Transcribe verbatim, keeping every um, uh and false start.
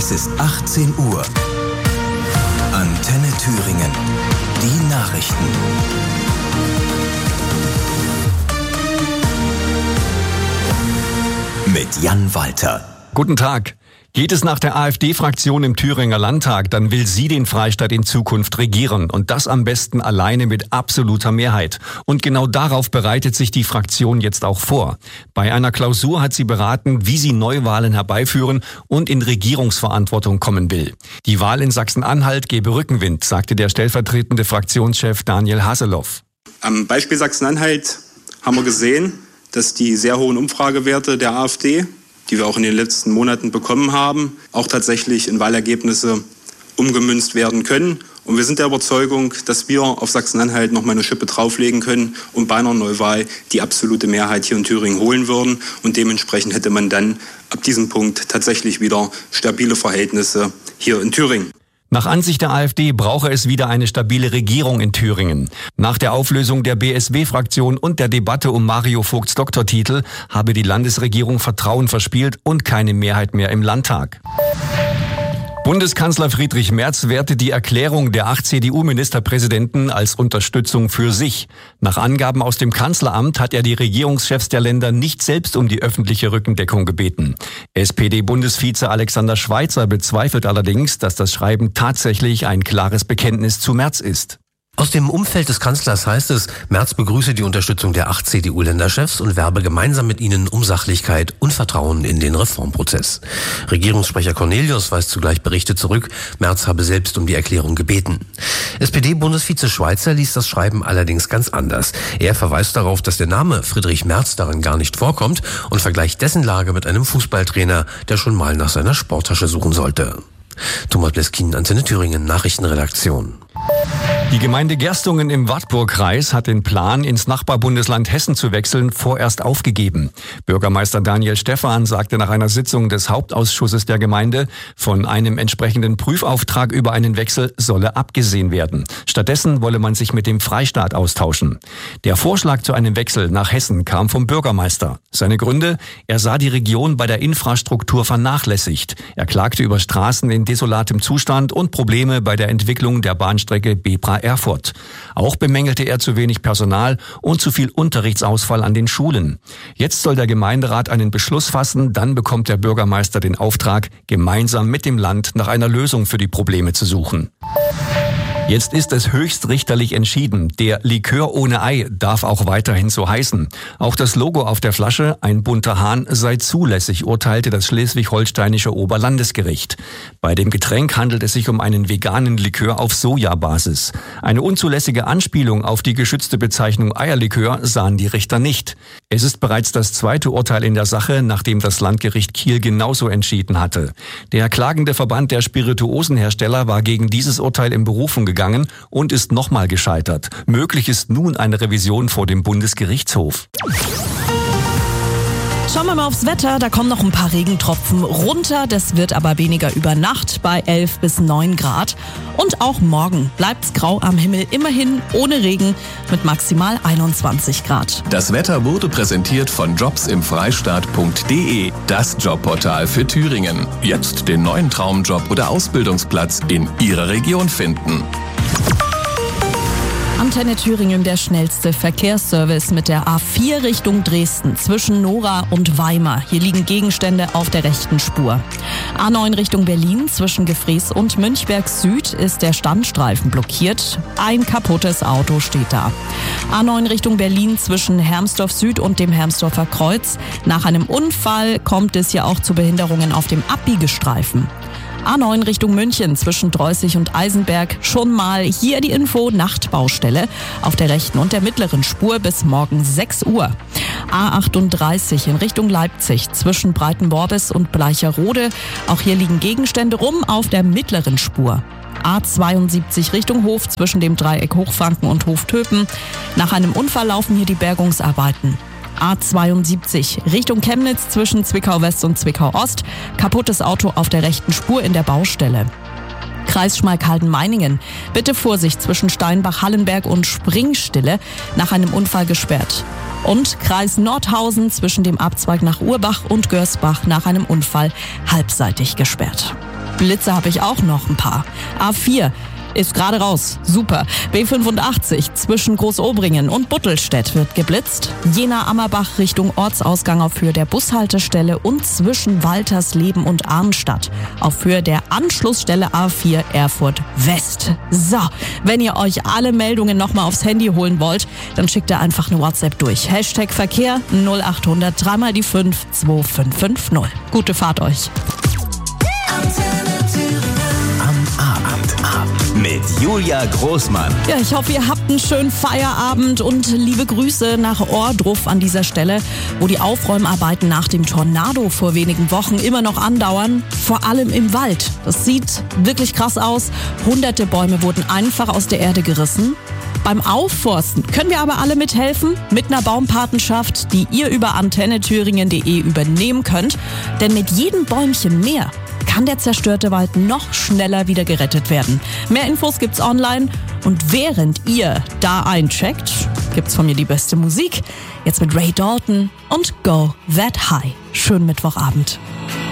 Es ist achtzehn Uhr. Antenne Thüringen. Die Nachrichten. Mit Jan Walter. Guten Tag. Geht es nach der AfD-Fraktion im Thüringer Landtag, dann will sie den Freistaat in Zukunft regieren. Und das am besten alleine mit absoluter Mehrheit. Und genau darauf bereitet sich die Fraktion jetzt auch vor. Bei einer Klausur hat sie beraten, wie sie Neuwahlen herbeiführen und in Regierungsverantwortung kommen will. Die Wahl in Sachsen-Anhalt gebe Rückenwind, sagte der stellvertretende Fraktionschef Daniel Haseloff. Am Beispiel Sachsen-Anhalt haben wir gesehen, dass die sehr hohen Umfragewerte der AfD, die wir auch in den letzten Monaten bekommen haben, auch tatsächlich in Wahlergebnisse umgemünzt werden können. Und wir sind der Überzeugung, dass wir auf Sachsen-Anhalt noch mal eine Schippe drauflegen können und bei einer Neuwahl die absolute Mehrheit hier in Thüringen holen würden. Und dementsprechend hätte man dann ab diesem Punkt tatsächlich wieder stabile Verhältnisse hier in Thüringen. Nach Ansicht der AfD brauche es wieder eine stabile Regierung in Thüringen. Nach der Auflösung der B S W-Fraktion und der Debatte um Mario Vogts Doktortitel habe die Landesregierung Vertrauen verspielt und keine Mehrheit mehr im Landtag. Bundeskanzler Friedrich Merz wertet die Erklärung der acht C D U-Ministerpräsidenten als Unterstützung für sich. Nach Angaben aus dem Kanzleramt hat er die Regierungschefs der Länder nicht selbst um die öffentliche Rückendeckung gebeten. S P D-Bundesvize Alexander Schweitzer bezweifelt allerdings, dass das Schreiben tatsächlich ein klares Bekenntnis zu Merz ist. Aus dem Umfeld des Kanzlers heißt es, Merz begrüße die Unterstützung der acht C D U-Länderchefs und werbe gemeinsam mit ihnen um Sachlichkeit und Vertrauen in den Reformprozess. Regierungssprecher Cornelius weist zugleich Berichte zurück, Merz habe selbst um die Erklärung gebeten. S P D-Bundesvize Schweitzer liest das Schreiben allerdings ganz anders. Er verweist darauf, dass der Name Friedrich Merz darin gar nicht vorkommt und vergleicht dessen Lage mit einem Fußballtrainer, der schon mal nach seiner Sporttasche suchen sollte. Thomas Bleskin, Antenne Thüringen, Nachrichtenredaktion. Die Gemeinde Gerstungen im Wartburgkreis hat den Plan, ins Nachbarbundesland Hessen zu wechseln, vorerst aufgegeben. Bürgermeister Daniel Stephan sagte nach einer Sitzung des Hauptausschusses der Gemeinde, von einem entsprechenden Prüfauftrag über einen Wechsel solle abgesehen werden. Stattdessen wolle man sich mit dem Freistaat austauschen. Der Vorschlag zu einem Wechsel nach Hessen kam vom Bürgermeister. Seine Gründe? Er sah die Region bei der Infrastruktur vernachlässigt. Er klagte über Straßen in desolatem Zustand und Probleme bei der Entwicklung der Bahnstrecke Bebra-Erfurt. Auch bemängelte er zu wenig Personal und zu viel Unterrichtsausfall an den Schulen. Jetzt soll der Gemeinderat einen Beschluss fassen, dann bekommt der Bürgermeister den Auftrag, gemeinsam mit dem Land nach einer Lösung für die Probleme zu suchen. Jetzt ist es höchstrichterlich entschieden. Der Likör ohne Ei darf auch weiterhin so heißen. Auch das Logo auf der Flasche, ein bunter Hahn, sei zulässig, urteilte das schleswig-holsteinische Oberlandesgericht. Bei dem Getränk handelt es sich um einen veganen Likör auf Sojabasis. Eine unzulässige Anspielung auf die geschützte Bezeichnung Eierlikör sahen die Richter nicht. Es ist bereits das zweite Urteil in der Sache, nachdem das Landgericht Kiel genauso entschieden hatte. Der klagende Verband der Spirituosenhersteller war gegen dieses Urteil in Berufung gegangen. gegangen und ist nochmal gescheitert. Möglich ist nun eine Revision vor dem Bundesgerichtshof. Schauen wir mal aufs Wetter, da kommen noch ein paar Regentropfen runter, das wird aber weniger über Nacht bei elf bis neun Grad. Und auch morgen bleibt's grau am Himmel, immerhin ohne Regen mit maximal einundzwanzig Grad. Das Wetter wurde präsentiert von jobs im freistaat punkt de, das Jobportal für Thüringen. Jetzt den neuen Traumjob oder Ausbildungsplatz in Ihrer Region finden. Antenne Thüringen, der schnellste Verkehrsservice mit der A vier Richtung Dresden zwischen Nora und Weimar. Hier liegen Gegenstände auf der rechten Spur. A neun Richtung Berlin zwischen Gefrees und Münchberg Süd ist der Standstreifen blockiert. Ein kaputtes Auto steht da. A neun Richtung Berlin zwischen Hermsdorf Süd und dem Hermsdorfer Kreuz. Nach einem Unfall kommt es hier auch zu Behinderungen auf dem Abbiegestreifen. A neun Richtung München zwischen Dreußig und Eisenberg. Schon mal hier die Info, Nachtbaustelle auf der rechten und der mittleren Spur bis morgen sechs Uhr. A achtunddreißig in Richtung Leipzig zwischen Breitenbordes und Bleicherode. Auch hier liegen Gegenstände rum auf der mittleren Spur. A zweiundsiebzig Richtung Hof zwischen dem Dreieck Hochfranken und Hoftöpen. Nach einem Unfall laufen hier die Bergungsarbeiten. A zweiundsiebzig Richtung Chemnitz zwischen Zwickau West und Zwickau Ost. Kaputtes Auto auf der rechten Spur in der Baustelle. Kreis Schmalkalden-Meiningen. Bitte Vorsicht zwischen Steinbach-Hallenberg und Springstille, nach einem Unfall gesperrt. Und Kreis Nordhausen zwischen dem Abzweig nach Urbach und Görsbach nach einem Unfall halbseitig gesperrt. Blitze habe ich auch noch ein paar. A vier ist gerade raus. Super. B fünfundachtzig zwischen Großobringen und Buttelstedt wird geblitzt. Jena-Ammerbach Richtung Ortsausgang auf Höhe der Bushaltestelle und zwischen Waltersleben und Arnstadt auf Höhe der Anschlussstelle A vier Erfurt West. So, wenn ihr euch alle Meldungen nochmal aufs Handy holen wollt, dann schickt ihr einfach eine WhatsApp durch. Hashtag Verkehr null acht hundert dreimal die fünf zwei fünf fünf null. Gute Fahrt euch. Mit Julia Großmann. Ja, ich hoffe, ihr habt einen schönen Feierabend und liebe Grüße nach Ohrdruf an dieser Stelle, wo die Aufräumarbeiten nach dem Tornado vor wenigen Wochen immer noch andauern, vor allem im Wald. Das sieht wirklich krass aus. Hunderte Bäume wurden einfach aus der Erde gerissen. Beim Aufforsten können wir aber alle mithelfen mit einer Baumpatenschaft, die ihr über antenne thüringen punkt de übernehmen könnt. Denn mit jedem Bäumchen mehr kann der zerstörte Wald noch schneller wieder gerettet werden. Mehr Infos gibt's online und während ihr da eincheckt, gibt's von mir die beste Musik. Jetzt mit Ray Dalton und Go That High. Schönen Mittwochabend.